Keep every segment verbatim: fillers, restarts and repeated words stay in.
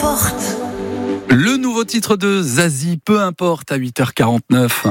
importe. Le nouveau titre de Zazie, Peu importe, à huit heures quarante-neuf.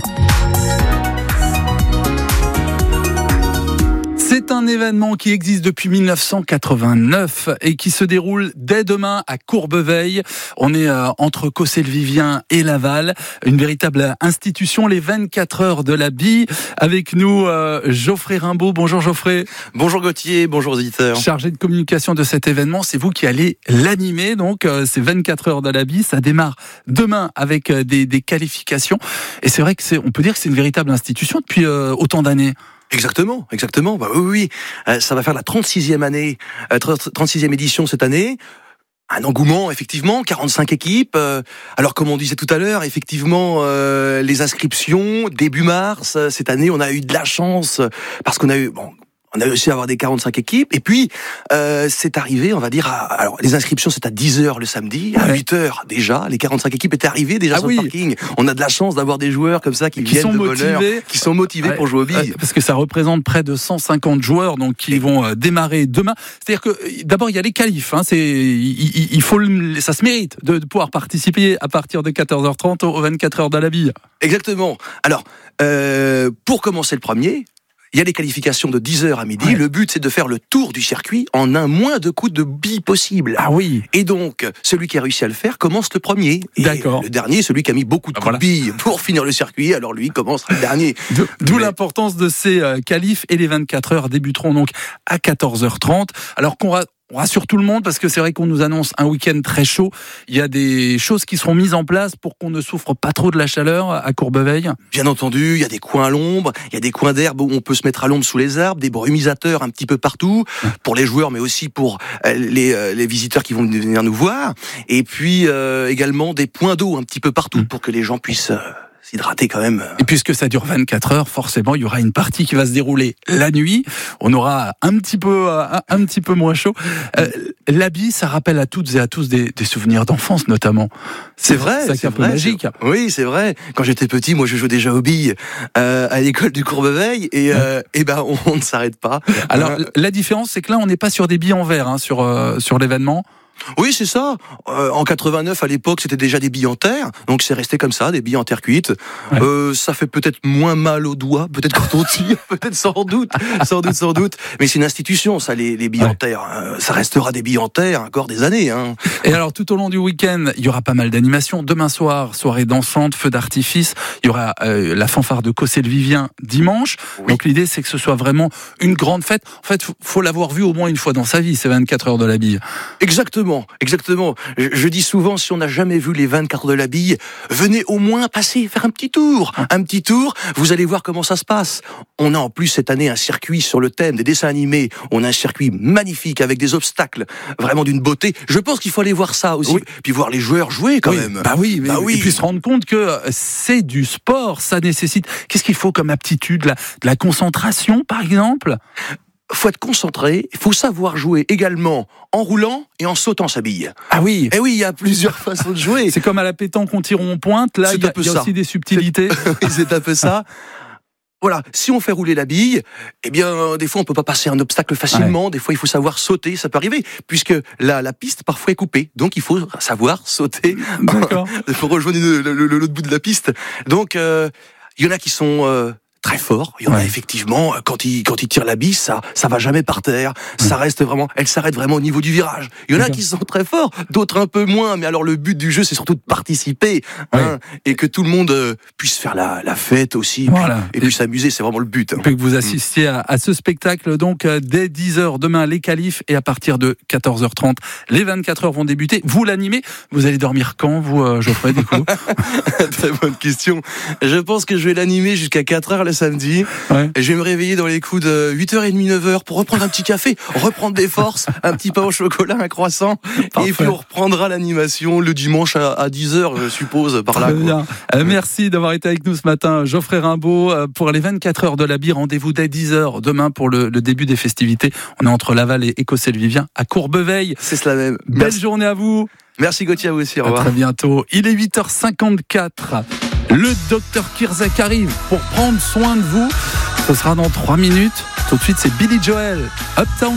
C'est un événement qui existe depuis mille neuf cent quatre-vingt-neuf et qui se déroule dès demain à Courbeveille. On est euh, entre Cossé-le-Vivien et Laval, une véritable institution, les vingt-quatre heures de la bille. Avec nous, euh, Geoffrey Rimbaud. Bonjour Geoffrey. Bonjour Gauthier, bonjour aux auditeurs. Chargé de communication de cet événement, c'est vous qui allez l'animer. Donc, euh, ces vingt-quatre heures de la bille, ça démarre demain avec euh, des, des qualifications. Et c'est vrai que c'est, on peut dire que c'est une véritable institution depuis euh, autant d'années. Exactement, exactement. Bah oui, oui, euh, ça va faire la trente-sixième année, euh, trente-sixième édition cette année. Un engouement, effectivement, quarante-cinq équipes. Euh, alors, comme on disait tout à l'heure, effectivement, euh, les inscriptions début mars. Cette année, on a eu de la chance parce qu'on a eu bon. On a réussi à avoir des quarante-cinq équipes. Et puis, euh, c'est arrivé, on va dire, à, alors, les inscriptions, c'est à dix heures le samedi. À huit heures, déjà, les quarante-cinq équipes étaient arrivées déjà ah sur oui. le parking. On a de la chance d'avoir des joueurs comme ça qui, qui viennent de bonne heure, qui sont motivés ouais, pour jouer aux billes. Parce que ça représente près de cent cinquante joueurs, donc, qui et vont euh, démarrer demain. C'est-à-dire que, d'abord, il y a les qualifs, hein. C'est, il, il faut, ça se mérite de, de pouvoir participer à partir de quatorze heures trente aux vingt-quatre heures de la bille. Exactement. Alors, euh, pour commencer le premier, il y a les qualifications de dix heures à midi. Ouais. Le but, c'est de faire le tour du circuit en un moins de coups de billes possible. Ah oui. Et donc, celui qui a réussi à le faire commence le premier. Et D'accord. Le dernier, celui qui a mis beaucoup de ah, coups voilà. de billes pour finir le circuit, alors lui commencera le dernier. D'où Mais... l'importance de ces euh, qualifs, et les vingt-quatre heures débuteront donc à quatorze heures trente. Alors qu'on ra- on rassure tout le monde, parce que c'est vrai qu'on nous annonce un week-end très chaud. Il y a des choses qui seront mises en place pour qu'on ne souffre pas trop de la chaleur à Courbeveille. Bien entendu, il y a des coins à l'ombre, il y a des coins d'herbe où on peut se mettre à l'ombre sous les arbres, des brumisateurs un petit peu partout, pour les joueurs, mais aussi pour les, les visiteurs qui vont venir nous voir. Et puis euh, également des points d'eau un petit peu partout, pour que les gens puissent... Euh, s'hydrater quand même. Et puisque ça dure vingt-quatre heures, forcément, il y aura une partie qui va se dérouler la nuit. On aura un petit peu, un, un petit peu moins chaud. Euh, la bille, ça rappelle à toutes et à tous des, des souvenirs d'enfance, notamment. C'est, c'est vrai, c'est, c'est un peu vrai, magique. C'est... Oui, c'est vrai. Quand j'étais petit, moi, je jouais déjà aux billes euh, à l'école du Courbeveille, et, euh, et ben, on, on ne s'arrête pas. Alors, euh... la différence, c'est que là, on n'est pas sur des billes en verre, hein, sur euh, sur l'événement. Oui, c'est ça. Euh, en quatre-vingt-neuf, à l'époque, c'était déjà des billes en terre, donc c'est resté comme ça, des billes en terre cuite. Ouais. Euh, ça fait peut-être moins mal aux doigts, peut-être quand on tire, peut-être sans doute, sans doute, sans doute. Mais c'est une institution, ça, les, les billes ouais. en terre. Euh, ça restera des billes en terre encore des années. Hein. Et alors, tout au long du week-end, il y aura pas mal d'animations. Demain soir, soirée dansante, feu d'artifice. Il y aura euh, la fanfare de Cossé-le-Vivien dimanche. Oui. Donc l'idée, c'est que ce soit vraiment une grande fête. En fait, faut l'avoir vu au moins une fois dans sa vie, ces vingt-quatre heures de la bille. Exactement. Exactement. Je, je dis souvent, si on n'a jamais vu les vingt-quatre heures de la bille, venez au moins passer, faire un petit tour. Un petit tour, vous allez voir comment ça se passe. On a en plus cette année un circuit sur le thème des dessins animés. On a un circuit magnifique avec des obstacles vraiment d'une beauté. Je pense qu'il faut aller voir ça aussi. Oui. Puis voir les joueurs jouer quand oui. même. Bah oui, bah oui. Et puis se rendre compte que c'est du sport, ça nécessite... Qu'est-ce qu'il faut comme aptitude? La, de la concentration, par exemple? Faut être concentré, il faut savoir jouer également en roulant et en sautant sa bille. Ah oui. Et oui, il y a plusieurs façons de jouer. C'est comme à la pétanque, on tire, on pointe. Là, il y a, y a aussi des subtilités. C'est, oui, c'est un peu ça. Voilà, si on fait rouler la bille, eh bien, des fois, on peut pas passer un obstacle facilement. Ouais. Des fois, il faut savoir sauter, ça peut arriver, puisque la, la piste, parfois, est coupée. Donc, il faut savoir sauter. D'accord. pour rejoindre le, le, le, l'autre bout de la piste. Donc, il euh, y en a qui sont... Euh, très fort. Il y en a ouais. effectivement, quand il, quand il tire la bille, ça, ça va jamais par terre. Ça ouais. reste vraiment, elle s'arrête vraiment au niveau du virage. Il y en a D'accord. qui sont très forts, d'autres un peu moins. Mais alors, le but du jeu, c'est surtout de participer, ouais. hein, et que tout le monde euh, puisse faire la, la fête aussi, voilà. puis, et puis s'amuser. C'est vraiment le but. Hein. Et que vous assistiez à, à ce spectacle, donc, euh, dès dix heures demain, les qualifs, et à partir de quatorze heures trente, les vingt-quatre heures vont débuter. Vous l'animez. Vous allez dormir quand, vous, euh, Geoffrey, du coup? Très bonne question. Je pense que je vais l'animer jusqu'à quatre heures le samedi. Ouais. Et je vais me réveiller dans les coups de huit heures trente, neuf heures pour reprendre un petit café, reprendre des forces, un petit pain au chocolat, un croissant. Parfait. Et puis on reprendra l'animation le dimanche à, à dix heures, je suppose, par là. Très bien. Euh, merci d'avoir été avec nous ce matin, Geoffrey Rimbaud. Euh, pour les vingt-quatre heures de la bille, rendez-vous dès dix heures demain pour le, le début des festivités. On est entre Laval et Cossé-le-Vivien à Courbeveille. C'est cela même. Belle Merci. Journée à vous. Merci Gauthier, à vous aussi. Au revoir. À très bientôt. Il est huit heures cinquante-quatre. Le docteur Kirzak arrive pour prendre soin de vous. Ce sera dans trois minutes. Tout de suite, c'est Billy Joel, Uptown.